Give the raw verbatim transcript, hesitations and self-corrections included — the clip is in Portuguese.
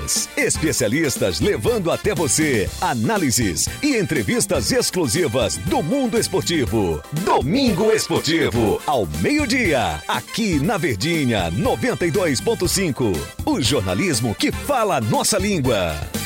News. Especialistas levando até você análises e entrevistas exclusivas do mundo esportivo. Domingo Esportivo, ao meio-dia, aqui na Verdinha noventa e dois ponto cinco. O jornalismo que fala a nossa língua.